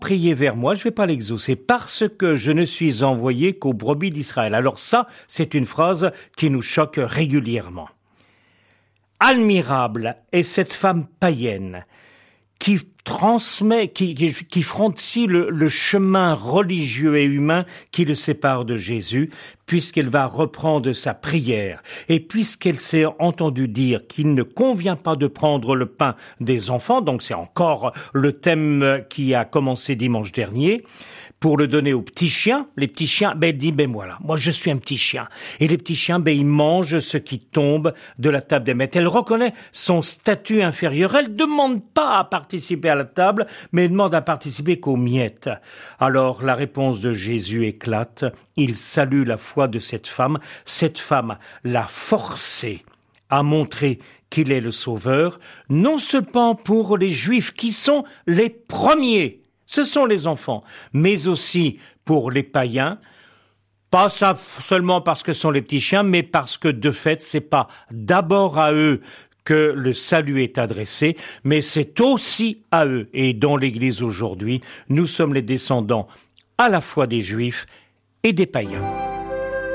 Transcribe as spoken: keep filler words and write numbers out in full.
priez vers moi, je ne vais pas l'exaucer, parce que je ne suis envoyé qu'aux brebis d'Israël. Alors ça, c'est une phrase qui nous choque régulièrement. Admirable est cette femme païenne qui transmet, qui, qui, qui frontit le, le chemin religieux et humain qui le sépare de Jésus, puisqu'elle va reprendre sa prière. Et puisqu'elle s'est entendue dire qu'il ne convient pas de prendre le pain des enfants, donc c'est encore le thème qui a commencé dimanche dernier, pour le donner aux petits chiens. Les petits chiens, ben, elle dit, ben voilà, moi je suis un petit chien. Et les petits chiens, ben, ils mangent ce qui tombe de la table des maîtres. Elle reconnaît son statut inférieur. Elle ne demande pas à participer à la table, mais elle demande à participer qu'aux miettes. Alors, la réponse de Jésus éclate. Il salue la foi de cette femme. Cette femme l'a forcé à montrer qu'il est le Sauveur, non seulement pour les Juifs qui sont les premiers, ce sont les enfants, mais aussi pour les païens, pas ça seulement parce que ce sont les petits chiens, mais parce que de fait, c'est pas d'abord à eux que le salut est adressé, mais c'est aussi à eux. Et dans l'Église aujourd'hui, nous sommes les descendants à la fois des Juifs et des païens.